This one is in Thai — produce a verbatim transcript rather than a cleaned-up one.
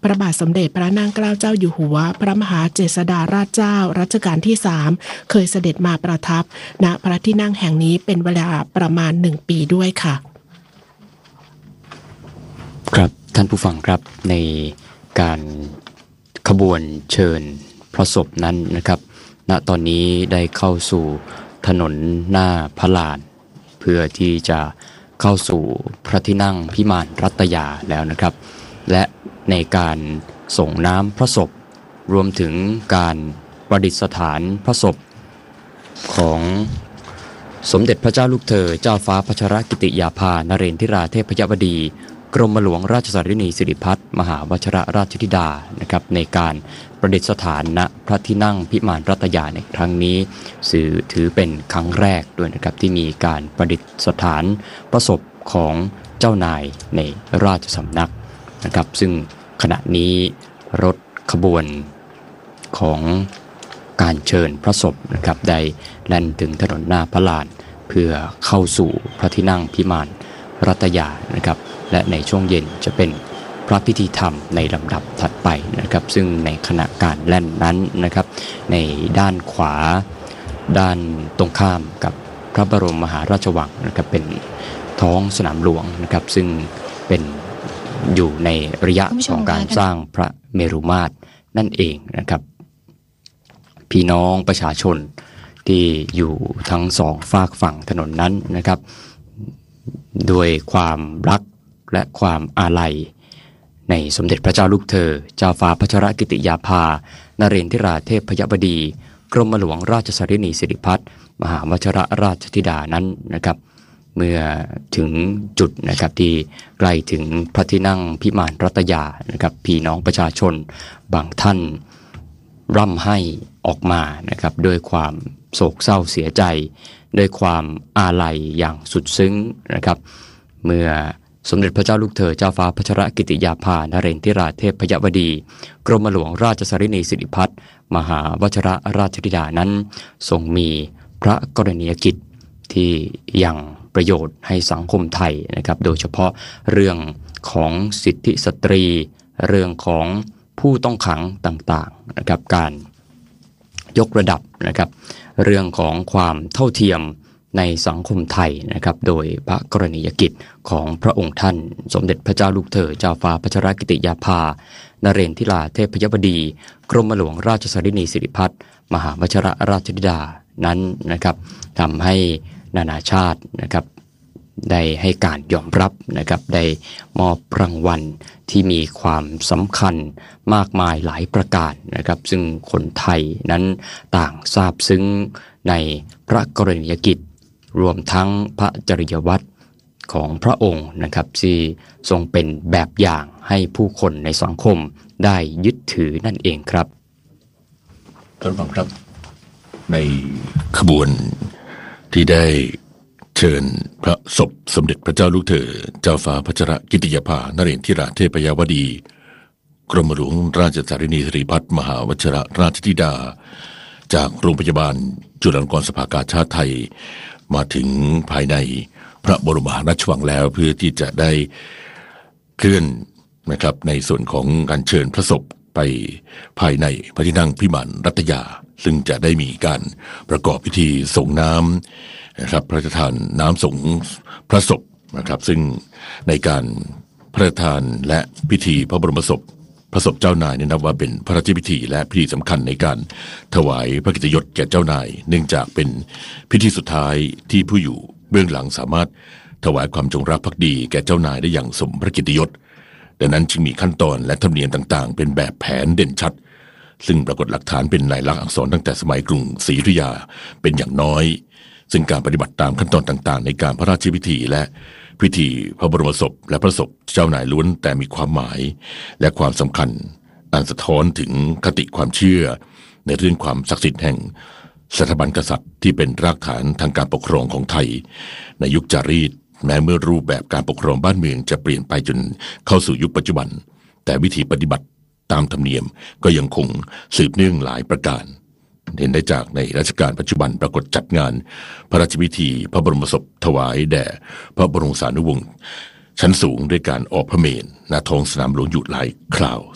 พระบาทสมเด็จพระนางเกล้าเจ้าอยู่หัวพระมหาเจษฎาราชเจ้ารัชกาลที่สามเคยเสด็จมาประทับณพระที่นั่งแห่งนี้เป็นเวลาประมาณหนึ่งปีด้วยค่ะครับท่านผู้ฟังครับในการขบวนเชิญพระศพนั้นนะครับณตอนนี้ได้เข้าสู่ถนนหน้าพระลานเพื่อที่จะเข้าสู่พระที่นั่งพิมานรัตยาแล้วนะครับและในการส่งน้ำพระศพรวมถึงการประดิษฐานพระศพของสมเด็จพระเจ้าลูกเธอเจ้าฟ้าพัชรกิติยาภานเรนทิราเทพยวดีกรมหลวงราชสารินีสิริพัฒน์มหาวชิรราชธิดานะครับในการประดิษฐานณพระที่นั่งพิมานรัตยาในครั้งนี้สื่อถือเป็นครั้งแรกด้วยนะครับที่มีการประดิษฐานพระศพของเจ้านายในราชสำนักนะครับซึ่งขณะนี้รถขบวนของการเชิญพระศพนะครับได้แล่นถึงถนนหน้าพระลานเพื่อเข้าสู่พระที่นั่งพิมานรัตยานะครับและในช่วงเย็นจะเป็นพระพิธีธรรมในลำดับถัดไปนะครับซึ่งในขณะการแล่นนั้นนะครับในด้านขวาด้านตรงข้ามกับพระบรมมหาราชวังนะครับเป็นท้องสนามหลวงนะครับซึ่งเป็นอยู่ในระยะของการสร้างพระเมรุมาตรนั่นเองนะครับพี่น้องประชาชนที่อยู่ทั้งสองฝากฝั่งถนนนั้นนะครับด้วยความรักและความอาลัยในสมเด็จพระเจ้าลูกเธอเจ้าฟ้าพัชรกิติยาภานเรนทิราเทพยวดีกรมหลวงราชสารินีสิริพัฒน์มหาวชิรราชธิดานั้นนะครับเมื่อถึงจุดนะครับที่ใกล้ถึงพระที่นั่งพิมานรัตยานะครับพี่น้องประชาชนบางท่านร่ำไห้ออกมานะครับด้วยความโศกเศร้าเสียใจด้วยความอาลัยอย่างสุดซึ้งนะครับเมื่อสมเด็จพระเจ้าลูกเธอเจ้าฟ้าพัชรกิติยาภานเรนทิราเทพยวดีกรมหลวงราชสารินีสิริพัฒน์มหาวชิรราชธิดานั้นทรงมีพระกรณียกิจที่ยังประโยชน์ให้สังคมไทยนะครับโดยเฉพาะเรื่องของสิทธิสตรีเรื่องของผู้ต้องขังต่างๆนะครับการยกระดับนะครับเรื่องของความเท่าเทียมในสังคมไทยนะครับโดยพระกรณียกิจของพระองค์ท่านสมเด็จพระเจ้าลูกเธอเจ้าฟ้าพัชรกิติยาภานเรนทิราเทพยวดีกรมหลวงราชสารินีสิริพัฒน์มหาวชิรราชธิดานั้นนะครับทำให้นานาชาตินะครับได้ให้การยอมรับนะครับได้มอบรางวัลที่มีความสำคัญมากมายหลายประการนะครับซึ่งคนไทยนั้นต่างซาบซึ้งในพระกรณียกิจรวมทั้งพระจริยวัตรของพระองค์นะครับที่ทรงเป็นแบบอย่างให้ผู้คนในสังคมได้ยึดถือนั่นเองครับท่านผู้ฟังครับในขบวนที่ได้เชิญพระศพสมเด็จพระเจ้าลูกเธอเจ้าฟ้าพัชรกิติยาภานเรนทิราเทพยวดีกรมหลวงราชสารินีสิริพัฒน์มหาวชิรราชธิดาจากโรงพยาบาลจุฬาลงกรณ์สภากาชาดไทยมาถึงภายในพระบรมมหาราชวังแล้วเพื่อที่จะได้เคลื่อนนะครับในส่วนของการเชิญพระศพไปภายในพระที่นั่งพิมานรัตยาซึ่งจะได้มีการประกอบพิธีส่งน้ำนะครับพระราชทานน้ำส่งพระศพนะครับซึ่งในการพระราชทานและพิธีพระบรมศพพระศพเจ้านายเนี่ยนับว่าเป็นพระราชพิธีและพิธีสำคัญในการถวายพระเกียรติยศแก่เจ้านายเนื่องจากเป็นพิธีสุดท้ายที่ผู้อยู่เบื้องหลังสามารถถวายความจงรักภักดีแก่เจ้านายได้อย่างสมพระเกียรติยศดังนั้นจึงมีขั้นตอนและธรรมเนียมต่างๆเป็นแบบแผนเด่นชัดซึ่งปรากฏหลักฐานเป็นลายลักษณ์อักษรตั้งแต่สมัยกรุงศรีอยุธยาเป็นอย่างน้อยซึ่งการปฏิบัติตามขั้นตอนต่างๆในการพระราชพิธีและพิธีพระบรมศพและพระศพเจ้านายล้วนแต่มีความหมายและความสำคัญอันสะท้อนถึงคติความเชื่อในเรื่องความศักดิ์สิทธิ์แห่งสถาบันกษัตริย์ที่เป็นรากฐานทางการปกครองของไทยในยุคจารีตแม้เมื่อรูปแบบการปกครองบ้านเมืองจะเปลี่ยนไปจนเข้าสู่ยุคปัจจุบันแต่วิธีปฏิบัติตามธรรมเนียมก็ยังคงสืบเนื่องหลายประการเห็นได้จากในรัชกาลปัจจุบันปรากฏจัดงานพระราชพิธีพระบรมศพถวายแด่พระบรมสารีวงศ์ชั้นสูงด้วยการออกพระเมรุณท้องสนามหลวงอยู่หลายคราว